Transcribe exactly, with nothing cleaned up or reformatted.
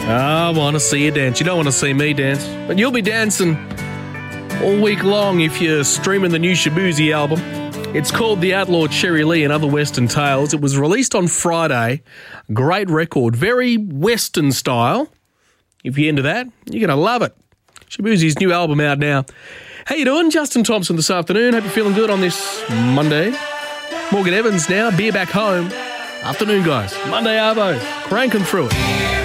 I want to see you dance. You don't want to see me dance, but you'll be dancing all week long if you're streaming the new Shaboozey album. It's called The Outlaw Cherry Lee and Other Western Tales. It was released on Friday. Great record. Very Western style. If you're into that, you're going to love it. Shaboozey's new album out now. How you doing? Justin Thompson this afternoon. Hope you're feeling good on this Monday. Morgan Evans now. Beer back home. Afternoon, guys. Monday Arvo. Cranking through it.